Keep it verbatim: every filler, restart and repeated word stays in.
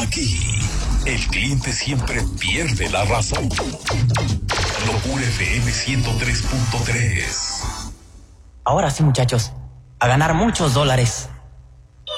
Aquí, el cliente siempre pierde la razón. Locura F M ciento tres punto tres. Ahora sí, muchachos, a ganar muchos dólares.